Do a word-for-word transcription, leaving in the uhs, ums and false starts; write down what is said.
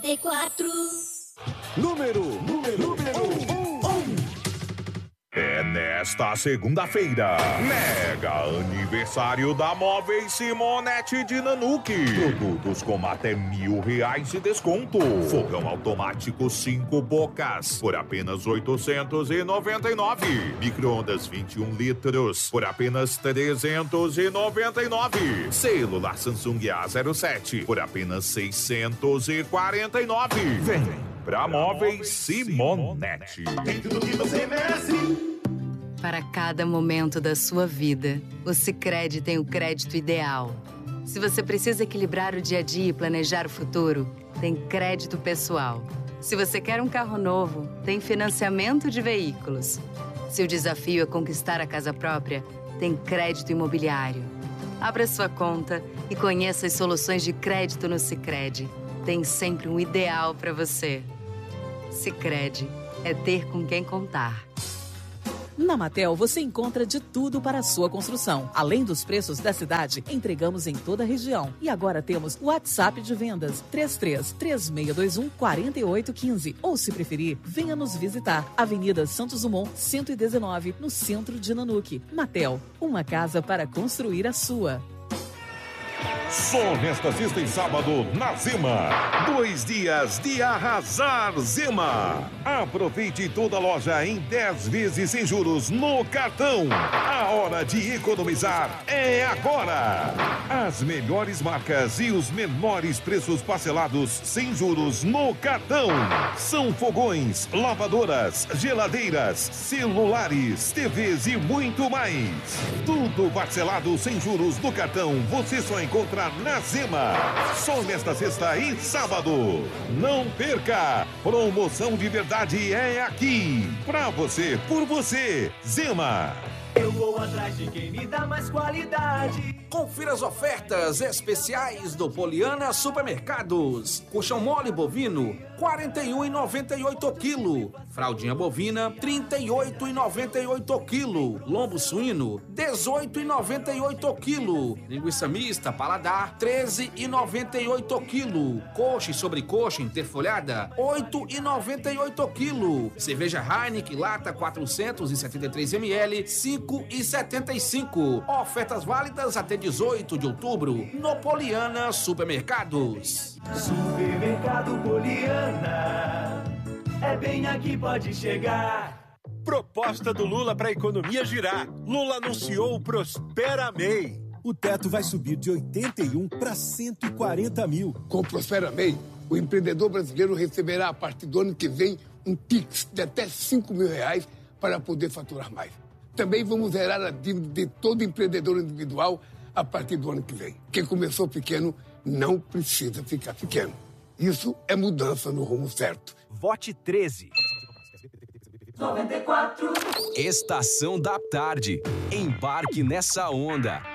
e quatro. Número, número, número um. um. É nesta segunda-feira, mega aniversário da Móveis Simonetti de Nanuque. Produtos com até mil reais de desconto. Fogão automático cinco bocas por apenas oitocentos e noventa e nove. Micro-ondas vinte e um litros por apenas trezentos e noventa e nove. Celular Samsung A zero sete por apenas seiscentos e quarenta e nove. Vem pra Móveis Simonetti. Tem tudo que você merece. Para cada momento da sua vida, o Sicredi tem o crédito ideal. Se você precisa equilibrar o dia a dia e planejar o futuro, tem crédito pessoal. Se você quer um carro novo, tem financiamento de veículos. Se o desafio é conquistar a casa própria, tem crédito imobiliário. Abra sua conta e conheça as soluções de crédito no Sicredi. Tem sempre um ideal para você. Sicredi é ter com quem contar. Na Matel, você encontra de tudo para a sua construção. Além dos preços da cidade, entregamos em toda a região. E agora temos o WhatsApp de vendas três três três seis dois um quatro oito um cinco. Ou, se preferir, venha nos visitar. Avenida Santos Dumont, cento e dezenove, no centro de Nanuque. Matel, uma casa para construir a sua. Só nesta sexta e sábado, na Zema. Dois dias de arrasar, Zema. Aproveite toda a loja em dez vezes sem juros no cartão. A hora de economizar é agora. As melhores marcas e os menores preços parcelados sem juros no cartão. São fogões, lavadoras, geladeiras, celulares, T Vs e muito mais. Tudo parcelado sem juros no cartão. Você só encontra na Zema. Só nesta sexta e sábado. Não perca! Promoção de verdade é aqui. Pra você, por você. Zema. Eu vou atrás de quem me dá mais qualidade. Confira as ofertas especiais do Poliana Supermercados. Colchão mole bovino, quarenta e um reais e noventa e oito centavos quilo. Fraldinha bovina, trinta e oito reais e noventa e oito centavos quilo. Lombo suíno, dezoito reais e noventa e oito centavos quilo. Linguiça mista paladar, treze reais e noventa e oito centavos quilo. Coxa e sobrecoxa interfolhada, oito reais e noventa e oito centavos quilo. Cerveja Heineken lata quatrocentos e setenta e três mililitros, cinco reais e setenta e cinco. Ofertas válidas até dezoito de outubro no Poliana Supermercados. Supermercado Poliana, é bem aqui, pode chegar. Proposta do Lula para a economia girar. Lula anunciou o Prospera M E I. O teto vai subir de oitenta e um para cento e quarenta mil. Com o Prospera M E I, o empreendedor brasileiro receberá a partir do ano que vem um Pix de até cinco mil reais para poder faturar mais. Também vamos zerar a dívida de todo empreendedor individual a partir do ano que vem. Quem começou pequeno não precisa ficar pequeno. Isso é mudança no rumo certo. Vote treze. noventa e quatro. Estação da Tarde. Embarque nessa onda.